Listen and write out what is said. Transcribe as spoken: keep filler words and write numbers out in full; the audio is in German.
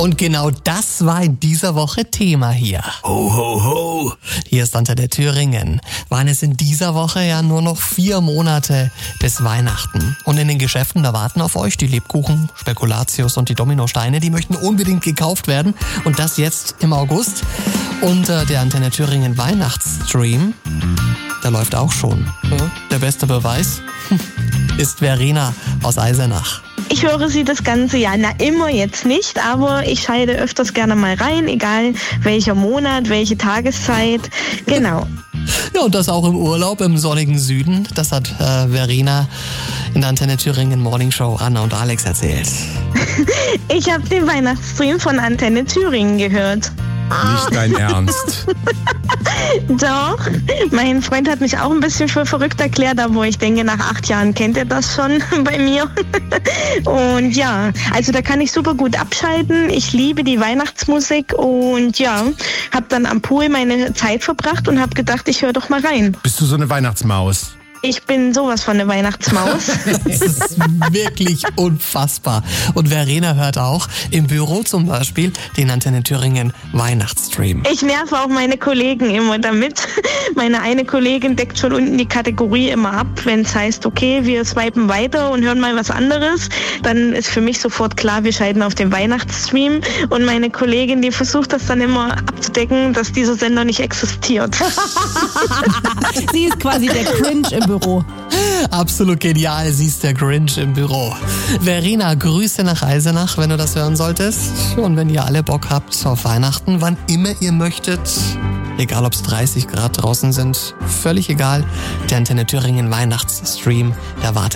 Und genau das war in dieser Woche Thema hier. Ho, ho, ho. Hier ist Antenne Thüringen. Waren es in dieser Woche ja nur noch vier Monate bis Weihnachten. Und in den Geschäften, da warten auf euch die Lebkuchen, Spekulatius und die Dominosteine. Die möchten unbedingt gekauft werden. Und das jetzt im August. Und äh, der Antenne Thüringen Weihnachtsstream, der läuft auch schon. Ja, der beste Beweis ist Verena aus Eisenach. Ich höre sie das ganze Jahr, na immer jetzt nicht, aber ich schalte öfters gerne mal rein, egal welcher Monat, welche Tageszeit, genau. Ja, und das auch im Urlaub im sonnigen Süden, das hat äh, Verena in der Antenne Thüringen Morning Show Anna und Alex erzählt. Ich habe den Weihnachtsstream von Antenne Thüringen gehört. Nicht dein Ernst. Doch, mein Freund hat mich auch ein bisschen für verrückt erklärt, aber ich denke, nach acht Jahren kennt er das schon bei mir. Und ja, also da kann ich super gut abschalten. Ich liebe die Weihnachtsmusik und ja, habe dann am Pool meine Zeit verbracht und habe gedacht, ich höre doch mal rein. Bist du so eine Weihnachtsmaus? Ich bin sowas von eine Weihnachtsmaus. Das ist wirklich unfassbar. Und Verena hört auch im Büro zum Beispiel den Antenne Thüringen Weihnachtsstream. Ich nerve auch meine Kollegen immer damit. Meine eine Kollegin deckt schon unten die Kategorie immer ab, wenn es heißt, okay, wir swipen weiter und hören mal was anderes. Dann ist für mich sofort klar, wir schalten auf den Weihnachtsstream. Und meine Kollegin, die versucht das dann immer abzudecken, dass dieser Sender nicht existiert. Sie ist quasi der Cringe im Büro. Absolut genial, sie ist der Grinch im Büro. Verena, Grüße nach Eisenach, wenn du das hören solltest. Und wenn ihr alle Bock habt auf Weihnachten, wann immer ihr möchtet, egal ob es dreißig Grad draußen sind, völlig egal, der Antenne Thüringen Weihnachtsstream, der wartet